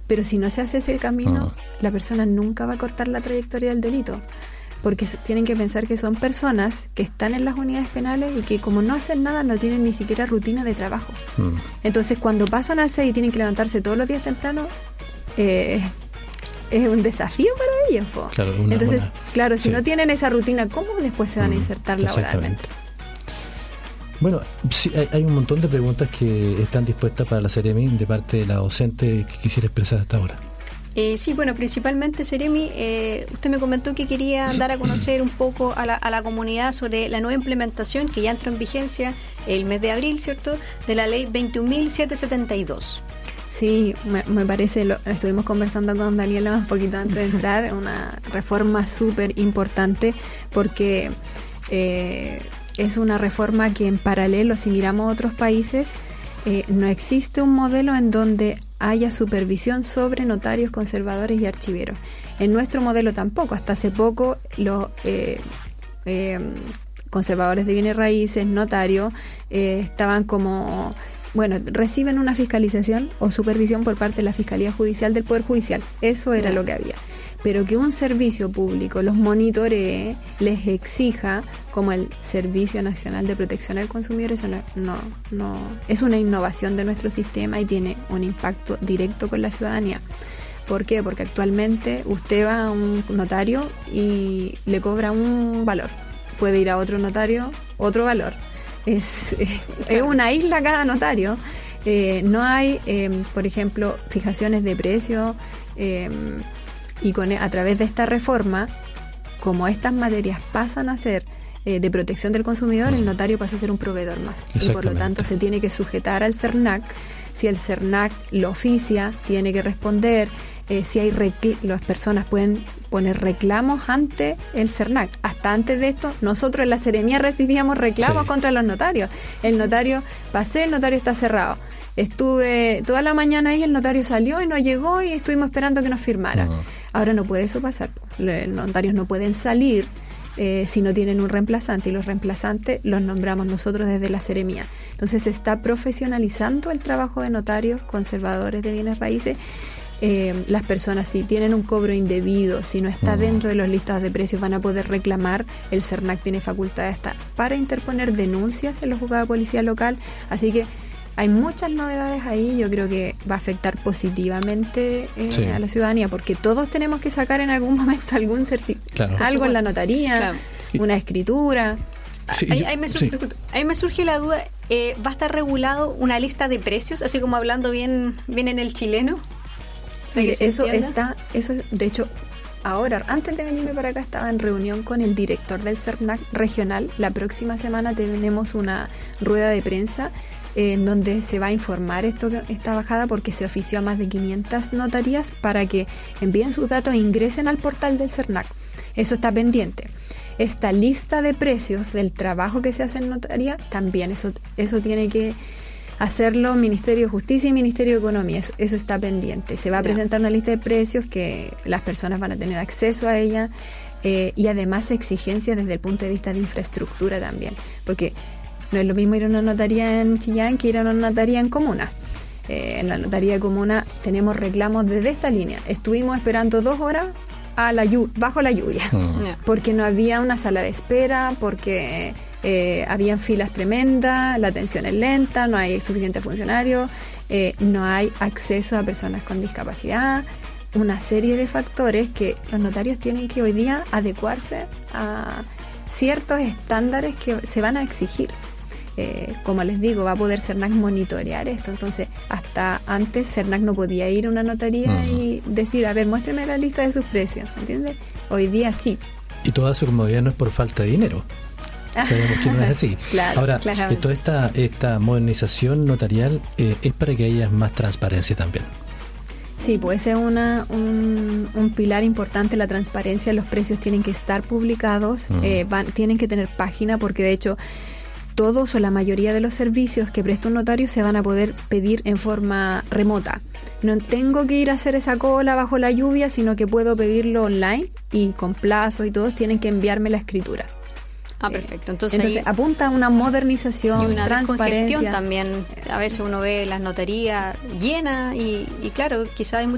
Pero si no se hace ese camino, la persona nunca va a cortar la trayectoria del delito. Porque tienen que pensar que son personas que están en las unidades penales y que como no hacen nada, no tienen ni siquiera rutina de trabajo. Entonces, cuando pasan al 6 y tienen que levantarse todos los días temprano, es un desafío para ellos. Claro, entonces, claro, si no tienen esa rutina, ¿cómo después se van a insertar laboralmente? Bueno, sí, hay un montón de preguntas que están dispuestas para la Seremi de parte de la docente que quisiera expresar hasta ahora. Sí, bueno, principalmente, Seremi, usted me comentó que quería dar a conocer un poco a la comunidad sobre la nueva implementación que ya entró en vigencia el mes de abril, ¿cierto?, de la ley 21.772. Sí, me parece, estuvimos conversando con Daniela un poquito antes de entrar, una reforma súper importante porque es una reforma que en paralelo, si miramos a otros países, no existe un modelo en donde haya supervisión sobre notarios, conservadores y archiveros. En nuestro modelo tampoco. Hasta hace poco los conservadores de bienes raíces, notarios, estaban como... Bueno, reciben una fiscalización o supervisión por parte de la Fiscalía Judicial del Poder Judicial. Eso era lo que había. Pero que un servicio público los monitoree, les exija, como el Servicio Nacional de Protección al Consumidor, eso no es una innovación de nuestro sistema y tiene un impacto directo con la ciudadanía. ¿Por qué? Porque actualmente usted va a un notario y le cobra un valor. Puede ir a otro notario, otro valor. Es una isla cada notario. No hay, por ejemplo, fijaciones de precio, y a través de esta reforma, como estas materias pasan a ser de protección del consumidor, el notario pasa a ser un proveedor más. Y por lo tanto se tiene que sujetar al CERNAC. Si el CERNAC lo oficia, tiene que responder. Si hay las personas pueden poner reclamos ante el CERNAC. Hasta antes de esto, nosotros en la Seremía recibíamos reclamos contra los notarios. El notario, el notario está cerrado. Estuve toda la mañana ahí, el notario salió y no llegó y estuvimos esperando que nos firmara. Ahora no puede eso pasar. Los notarios no pueden salir si no tienen un reemplazante, y los reemplazantes los nombramos nosotros desde la Seremía. Entonces se está profesionalizando el trabajo de notarios, conservadores de bienes raíces. Las personas, si tienen un cobro indebido, si no está dentro de los listados de precios, van a poder reclamar. El CERNAC tiene facultad para interponer denuncias en los juzgados de policía local. Así que hay muchas novedades ahí. Yo creo que va a afectar positivamente a la ciudadanía, porque todos tenemos que sacar en algún momento algún algo en la notaría, una escritura. Sí, ahí me surge la duda, ¿va a estar regulado una lista de precios, así como hablando bien en el chileno? Mire, eso de hecho, ahora, antes de venirme para acá, estaba en reunión con el director del CERNAC regional. La próxima semana tenemos una rueda de prensa en donde se va a informar esta bajada, porque se ofició a más de 500 notarías para que envíen sus datos e ingresen al portal del CERNAC. Eso está pendiente. Esta lista de precios del trabajo que se hace en notaría, también eso tiene que hacerlo Ministerio de Justicia y Ministerio de Economía. Eso está pendiente. Se va a presentar una lista de precios que las personas van a tener acceso a ella, y además exigencias desde el punto de vista de infraestructura también, porque no es lo mismo ir a una notaría en Chillán que ir a una notaría en comuna. En la notaría de comuna tenemos reclamos desde esta línea. Estuvimos esperando 2 horas bajo la lluvia, porque no había una sala de espera, porque habían filas tremendas, la atención es lenta, no hay suficientes funcionarios, no hay acceso a personas con discapacidad, una serie de factores que los notarios tienen que hoy día adecuarse a ciertos estándares que se van a exigir. Como les digo, va a poder CERNAC monitorear esto. Entonces, hasta antes CERNAC no podía ir a una notaría y decir, a ver, muéstreme la lista de sus precios, ¿entiendes? Hoy día sí. Y todo eso, como ya no es por falta de dinero. Sabemos que no es así. Ahora, toda esta modernización notarial es para que haya más transparencia también. Sí, pues ese es un pilar importante, la transparencia. Los precios tienen que estar publicados, tienen que tener página, porque de hecho todos o la mayoría de los servicios que presta un notario se van a poder pedir en forma remota. No tengo que ir a hacer esa cola bajo la lluvia, sino que puedo pedirlo online y con plazo, y todos tienen que enviarme la escritura. Perfecto. Entonces apunta a una modernización, una transparencia. También. A veces uno ve las notarías llenas y claro, quizás hay